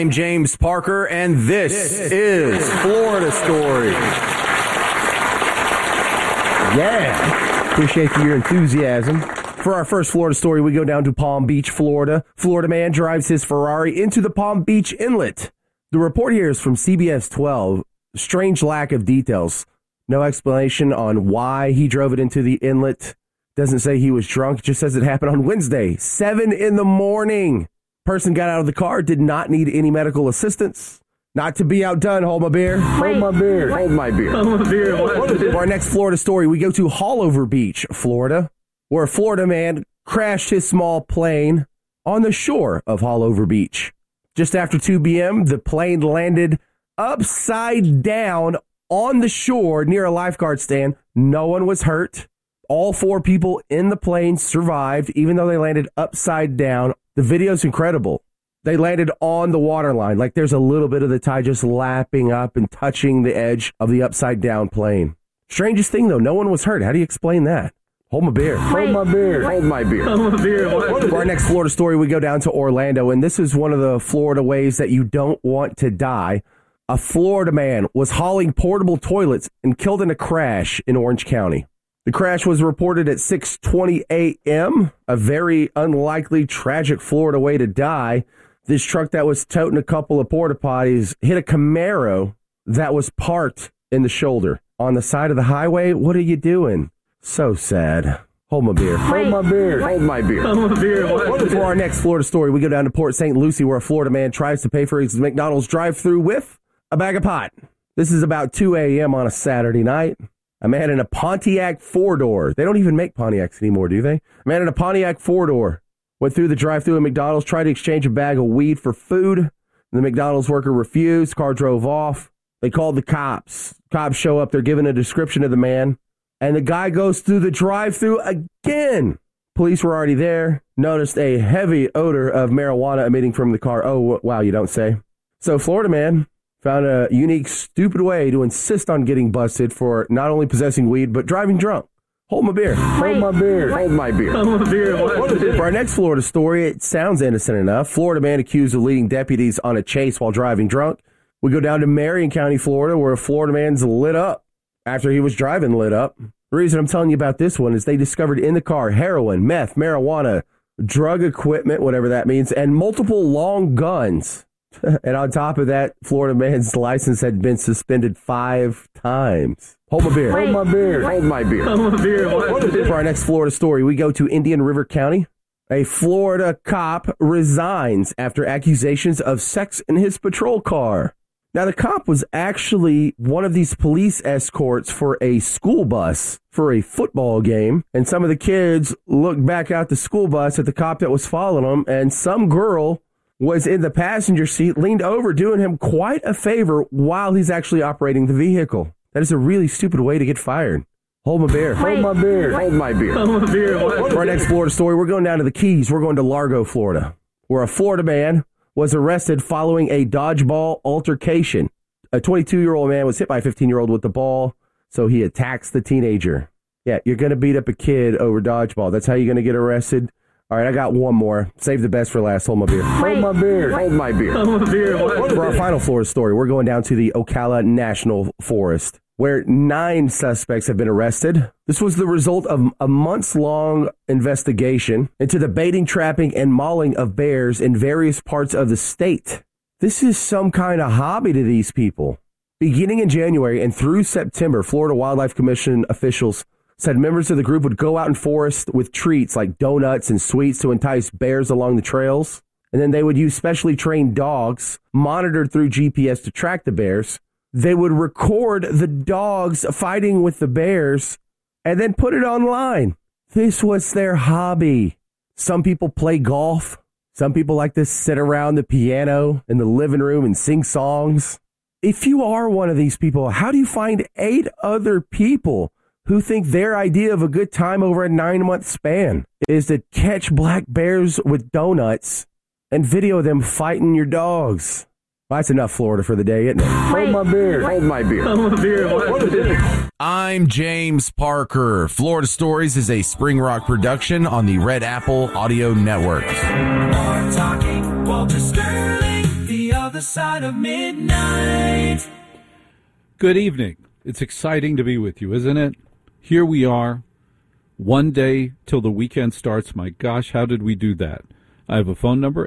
I'm James Parker, and this is Florida Story. Yeah. Appreciate your enthusiasm. For our first Florida story, we go down to Palm Beach, Florida. Florida man drives his Ferrari into the Palm Beach Inlet. The report here is from CBS 12. Strange lack of details. No explanation on why he drove it into the inlet. Doesn't say he was drunk. It just says it happened on Wednesday, 7 in the morning. Person got out of the car, did not need any medical assistance. Not to be outdone, hold my beer. Hold my beer. Hold my beer. Hold my beer. For our next Florida story, we go to Haulover Beach, Florida, where a Florida man crashed his small plane on the shore of Haulover Beach. Just after 2 p.m., the plane landed upside down on the shore near a lifeguard stand. No one was hurt. All 4 people in the plane survived, even though they landed upside down. The video's incredible. They landed on the waterline, like there's a little bit of the tide just lapping up and touching the edge of the upside down plane. Strangest thing, though, no one was hurt. How do you explain that? Hold my beer. Hold my beer. Hold my beer. Hold my beer. For our next Florida story, we go down to Orlando, and this is one of the Florida ways that you don't want to die. A Florida man was hauling portable toilets and killed in a crash in Orange County. The crash was reported at 6:20 a.m., a very unlikely, tragic Florida way to die. This truck that was toting a couple of porta potties hit a Camaro that was parked in the shoulder on the side of the highway. What are you doing? So sad. Hold my beer. Hold my beer. Hold my beer. Hold my beer. For our next Florida story, we go down to Port St. Lucie, where a Florida man tries to pay for his McDonald's drive-thru with a bag of pot. This is about 2 a.m. on a Saturday night. A man in a Pontiac 4-door. They don't even make Pontiacs anymore, do they? A man in a Pontiac 4-door went through the drive-thru at McDonald's, tried to exchange a bag of weed for food. The McDonald's worker refused. Car drove off. They called the cops. Cops show up. They're giving a description of the man. And the guy goes through the drive-thru again. Police were already there. Noticed a heavy odor of marijuana emitting from the car. Oh, wow, you don't say. So Florida man found a unique, stupid way to insist on getting busted for not only possessing weed, but driving drunk. Hold my beer. Hold my beer. Hold my beer. Hold my beer. For our next Florida story, it sounds innocent enough. Florida man accused of leading deputies on a chase while driving drunk. We go down to Marion County, Florida, where a Florida man's lit up after he was driving lit up. The reason I'm telling you about this one is they discovered in the car heroin, meth, marijuana, drug equipment, whatever that means, and multiple long guns. And on top of that, Florida man's license had been suspended 5 times. Hold my beer. Hold my beer. Hold my beer. Hold my beer. For our next Florida story, we go to Indian River County. A Florida cop resigns after accusations of sex in his patrol car. Now, the cop was actually one of these police escorts for a school bus for a football game. And some of the kids looked back out the school bus at the cop that was following them, and some girl was in the passenger seat, leaned over, doing him quite a favor while he's actually operating the vehicle. That is a really stupid way to get fired. Hold my beer. Hold my beer. Hold my beer. Hold my beer. For our next Florida story, we're going down to the Keys. We're going to Largo, Florida, where a Florida man was arrested following a dodgeball altercation. A 22-year-old man was hit by a 15-year-old with the ball, so he attacks the teenager. Yeah, you're going to beat up a kid over dodgeball. That's how you're going to get arrested. All right, I got one more. Save the best for last. Hold my beer. Hold my beer. Hold my beer. Hold my beer. For our final Florida story, we're going down to the Ocala National Forest, where 9 suspects have been arrested. This was the result of a months-long investigation into the baiting, trapping, and mauling of bears in various parts of the state. This is some kind of hobby to these people. Beginning in January and through September, Florida Wildlife Commission officials said members of the group would go out in forest with treats like donuts and sweets to entice bears along the trails. And then they would use specially trained dogs monitored through GPS to track the bears. They would record the dogs fighting with the bears and then put it online. This was their hobby. Some people play golf. Some people like to sit around the piano in the living room and sing songs. If you are one of these people, how do you find 8 other people who think their idea of a good time over a 9-month span is to catch black bears with donuts and video them fighting your dogs? Well, that's enough Florida for the day, isn't it? Hold my beer. Hold my beer. Hold my beer. I'm James Parker. Florida Stories is a Spring Rock production on the Red Apple Audio Network. Talking Walter Sterling, the other other side of midnight. Good evening. It's exciting to be with you, isn't it? Here we are, one day till the weekend starts. My gosh, how did we do that? I have a phone number,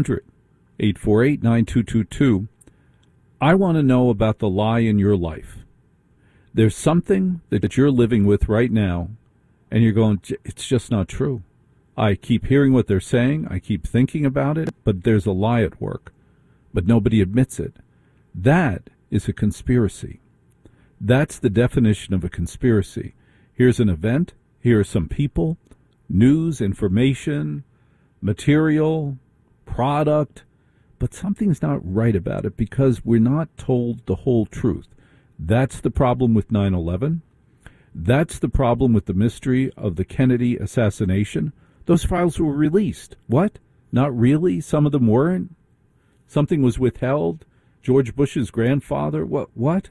800-848-9222. I want to know about the lie in your life. There's something that you're living with right now, and you're going, it's just not true. I keep hearing what they're saying. I keep thinking about it, but there's a lie at work. But nobody admits it. That is a conspiracy. That's the definition of a conspiracy. Here's an event. Here are some people, news, information, material, product, but something's not right about it because we're not told the whole truth. That's the problem with 9/11. That's the problem with the mystery of the Kennedy assassination. Those files were released. What? Not really? Some of them weren't? Something was withheld? George Bush's grandfather? What?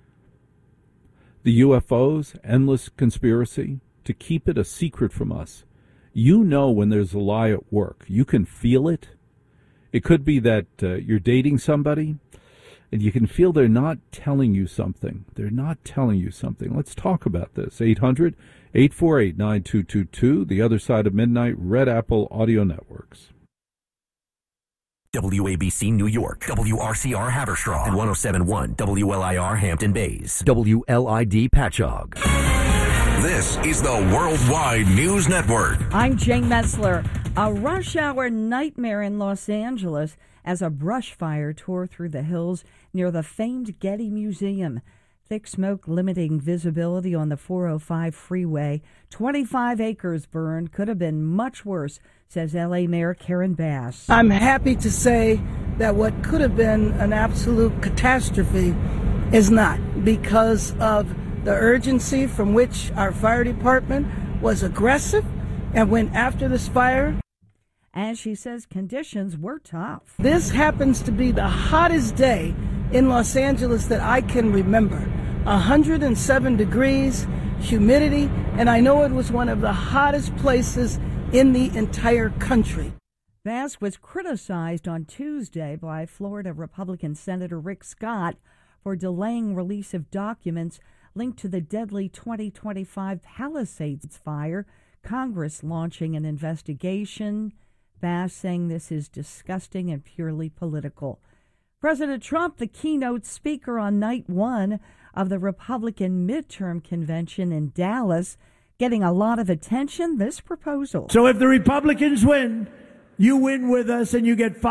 The UFOs, endless conspiracy, to keep it a secret from us. You know when there's a lie at work. You can feel it. It could be that you're dating somebody, and you can feel they're not telling you something. They're not telling you something. Let's talk about this. 800-848-9222, The Other Side of Midnight, Red Apple Audio Networks. WABC New York, WRCR Haverstraw, and 107.1 WLIR Hampton Bays, WLID Patchogue. This is the Worldwide News Network. I'm Jane Metzler. A rush hour nightmare in Los Angeles as a brush fire tore through the hills near the famed Getty Museum. Thick smoke limiting visibility on the 405 freeway. 25 acres burned. Could have been much worse, says L.A. Mayor Karen Bass. I'm happy to say that what could have been an absolute catastrophe is not, because of the urgency from which our fire department was aggressive and went after this fire. And she says conditions were tough. This happens to be the hottest day in Los Angeles that I can remember. 107 degrees, humidity, and I know it was one of the hottest places in the entire country. Bass was criticized on Tuesday by Florida Republican Senator Rick Scott for delaying release of documents linked to the deadly 2025 Palisades fire. Congress launching an investigation. Bass saying this is disgusting and purely political. President Trump, the keynote speaker on night one of the Republican midterm convention in Dallas, getting a lot of attention. This proposal. So if the Republicans win, you win with us and you get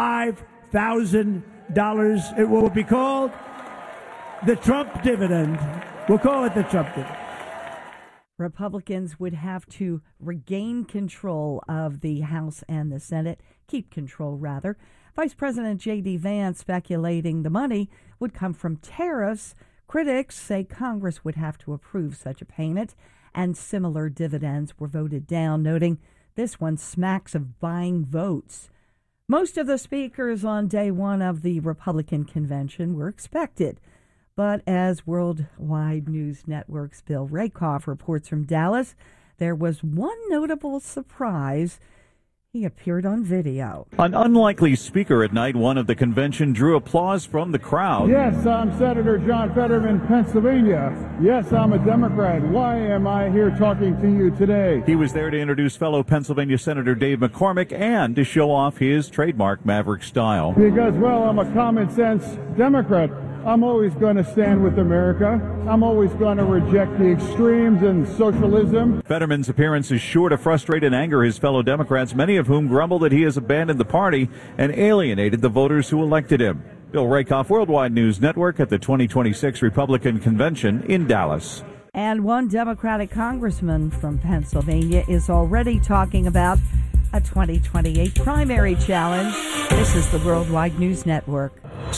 $5,000. It will be called the Trump dividend. We'll call it the Trump dividend. Republicans would have to regain control of the House and the Senate, keep control rather. Vice President J.D. Vance speculating the money would come from tariffs. Critics say Congress would have to approve such a payment, and similar dividends were voted down, noting this one smacks of buying votes. Most of the speakers on day one of the Republican convention were expected. But as Worldwide News Network's Bill Rakoff reports from Dallas, there was one notable surprise. He appeared on video. An unlikely speaker at night one of the convention drew applause from the crowd. Yes, I'm Senator John Fetterman, Pennsylvania. Yes, I'm a Democrat. Why am I here talking to you today? He was there to introduce fellow Pennsylvania Senator Dave McCormick and to show off his trademark Maverick style. Because, well, I'm a common sense Democrat. I'm always going to stand with America. I'm always going to reject the extremes and socialism. Fetterman's appearance is sure to frustrate and anger his fellow Democrats, many of whom grumble that he has abandoned the party and alienated the voters who elected him. Bill Rakoff, Worldwide News Network, at the 2026 Republican Convention in Dallas. And one Democratic congressman from Pennsylvania is already talking about a 2028 primary challenge. This is the Worldwide News Network.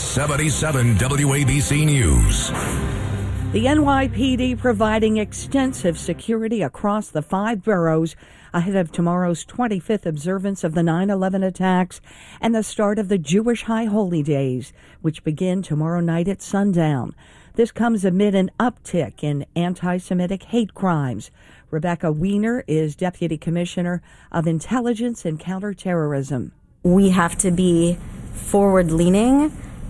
77 WABC News. The NYPD providing extensive security across the 5 boroughs ahead of tomorrow's 25th observance of the 9/11 attacks and the start of the Jewish High Holy Days, which begin tomorrow night at sundown. This comes amid an uptick in anti-Semitic hate crimes. Rebecca Weiner is Deputy Commissioner of Intelligence and Counterterrorism. We have to be forward-leaning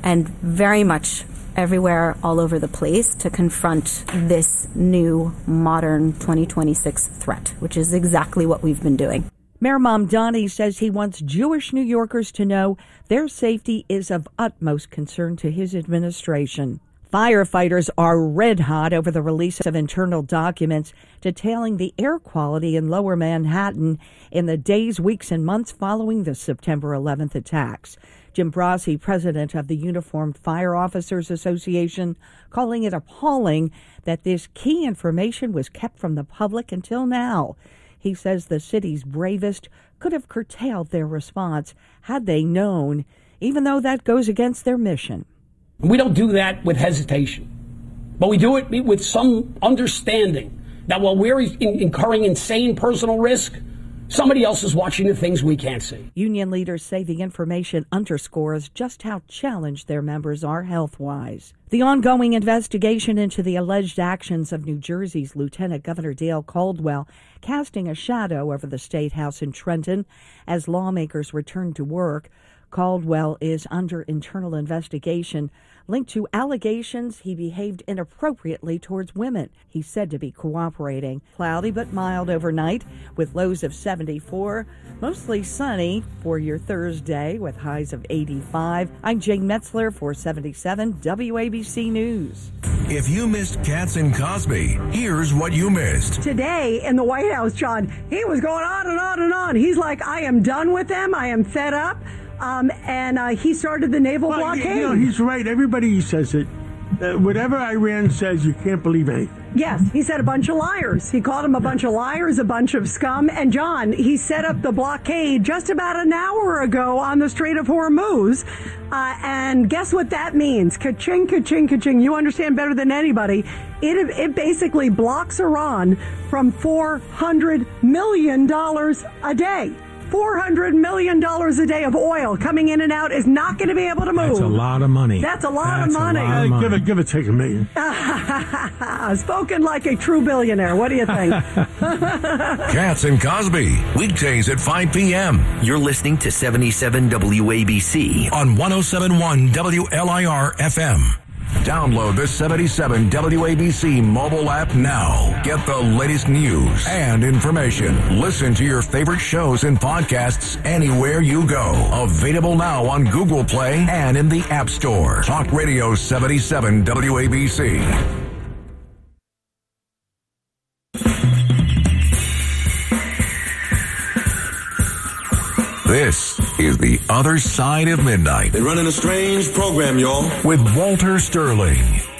and very much everywhere all over the place to confront this new modern 2026 threat, which is exactly what we've been doing. Mayor Mamdani says he wants Jewish New Yorkers to know their safety is of utmost concern to his administration. Firefighters are red hot over the release of internal documents detailing the air quality in Lower Manhattan in the days, weeks, and months following the September 11th attacks. Jim Brasi, president of the Uniformed Fire Officers Association, calling it appalling that this key information was kept from the public until now. He says the city's bravest could have curtailed their response had they known, even though that goes against their mission. We don't do that with hesitation, but we do it with some understanding that while we're incurring insane personal risk, somebody else is watching the things we can't see. Union leaders say the information underscores just how challenged their members are health-wise. The ongoing investigation into the alleged actions of New Jersey's Lieutenant Governor Dale Caldwell casting a shadow over the State House in Trenton as lawmakers return to work. Caldwell is under internal investigation linked to allegations he behaved inappropriately towards women. He's said to be cooperating. Cloudy but mild overnight with lows of 74. Mostly sunny for your Thursday with highs of 85. I'm Jane Metzler for 77 WABC News. If you missed Katz and Cosby, here's what you missed. Today in the White House, John, he was going on and on and on. He's like, I am done with them. I am fed up. And he started the naval blockade. You know, he's right. Everybody says it. Whatever Iran says, you can't believe anything. Yes, he said a bunch of liars. He called them a bunch of liars, a bunch of scum. And, John, he set up the blockade just about an hour ago on the Strait of Hormuz. And guess what that means? Ka-ching, ka-ching, ka-ching. You understand better than anybody. It basically blocks Iran from $400 million a day. $400 million a day of oil coming in and out is not going to be able to move. That's a lot of money. That's a lot of money. Give it, take $1 million. Spoken like a true billionaire. What do you think? Katz and Cosby, weekdays at 5 p.m. You're listening to 77 WABC on 107.1 WLIR FM. Download the 77 WABC mobile app now. Get the latest news and information. Listen to your favorite shows and podcasts anywhere you go. Available now on Google Play and in the App Store. Talk Radio 77 WABC. This is The Other Side of Midnight. They're running a strange program, y'all. With Walter Sterling.